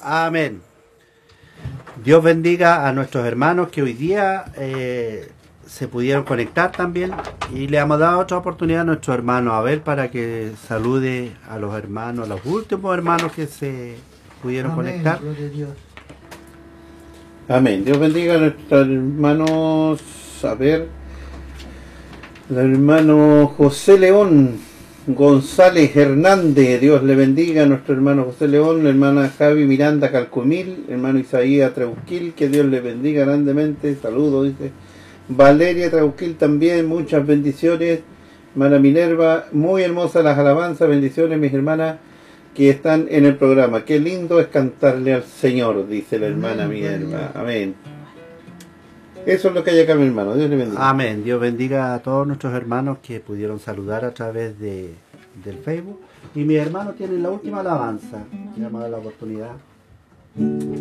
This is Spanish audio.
Amén. Dios bendiga a nuestros hermanos que hoy día se pudieron conectar también, y le hemos dado otra oportunidad a nuestros hermanos a ver para que salude a los hermanos, a los últimos hermanos que se pudieron conectar. Amén. Dios bendiga a nuestros hermanos. A ver, el hermano José León González Hernández, Dios le bendiga a nuestro hermano José León, la hermana Javi Miranda Calcomil, hermano Isaías Treuquil, que Dios le bendiga grandemente, saludos, dice. Valeria Treuquil también, muchas bendiciones. Hermana Minerva, muy hermosas las alabanzas, bendiciones mis hermanas que están en el programa. Qué lindo es cantarle al Señor, dice la hermana Minerva. Amén. Eso es lo que hay acá, mi hermano. Dios le bendiga. Amén. Dios bendiga a todos nuestros hermanos que pudieron saludar a través del Facebook. Y mis hermanos tienen la última alabanza. Le vamos a dar la oportunidad.